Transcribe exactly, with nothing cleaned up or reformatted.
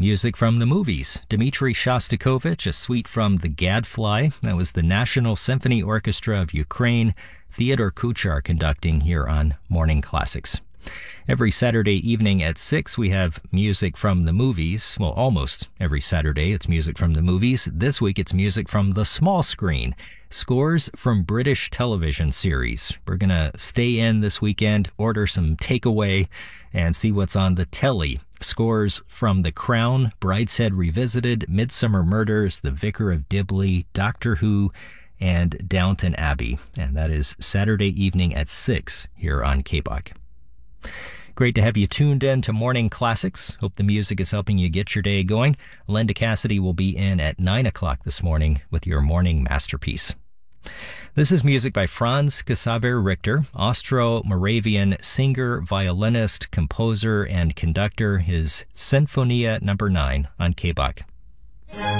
Music from the movies. Dmitri Shostakovich, a suite from The Gadfly. That was the National Symphony Orchestra of Ukraine. Theodore Kuchar conducting here on Morning Classics. Every Saturday evening at six, we have music from the movies. Well, almost every Saturday, it's music from the movies. This week, it's music from the small screen. Scores from British television series. We're going to stay in this weekend, order some takeaway, and see what's on the telly. Scores from The Crown, Brideshead Revisited, Midsummer Murders, The Vicar of Dibley, Doctor Who, and Downton Abbey. And that is Saturday evening at six here on K B O C. Great to have you tuned in to Morning Classics. Hope the music is helping you get your day going. Linda Cassidy will be in at nine o'clock this morning with your morning masterpiece. This is music by Franz Xaver Richter, Austro-Moravian singer, violinist, composer, and conductor. His Sinfonia number nine on K B O C.